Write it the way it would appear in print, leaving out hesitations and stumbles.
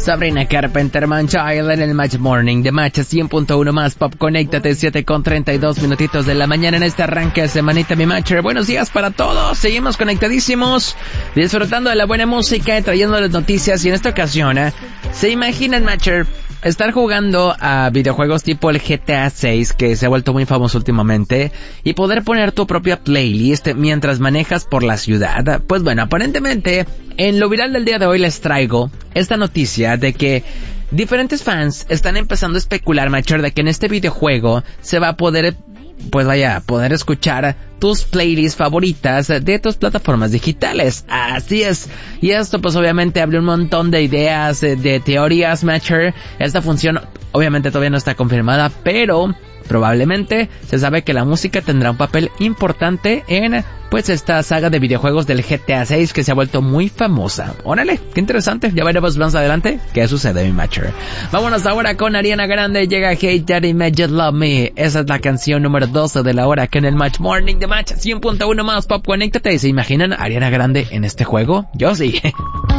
Sabrina Carpenter, Man-Child en el Match Morning de Match 100.1 más Pop. Conéctate 7:32 minutitos de la mañana en este arranque de semanita, mi Matcher. Buenos días para todos, seguimos conectadísimos, disfrutando de la buena música y trayéndoles noticias. Y en esta ocasión, ¿se imaginan, Matcher, estar jugando a videojuegos tipo el GTA 6, que se ha vuelto muy famoso últimamente, y poder poner tu propia playlist mientras manejas por la ciudad? Pues bueno, aparentemente, en lo viral del día de hoy les traigo esta noticia de que diferentes fans están empezando a especular, Matcher, de que en este videojuego se va a poder, poder escuchar tus playlists favoritas de tus plataformas digitales. Así es. Y esto pues obviamente abre un montón de ideas, de teorías, Matcher. Esta función obviamente todavía no está confirmada, pero probablemente se sabe que la música tendrá un papel importante en pues esta saga de videojuegos del GTA 6 que se ha vuelto muy famosa. Órale, qué interesante. Ya veremos más adelante qué sucede, mi Matcher. Vámonos ahora con Ariana Grande. Llega Hey Daddy Made You Love Me. Esa es la canción número 12 de la hora que en el Match Morning de Match 100.1 más Pop. Conéctate. ¿Se imaginan a Ariana Grande en este juego? Yo sí.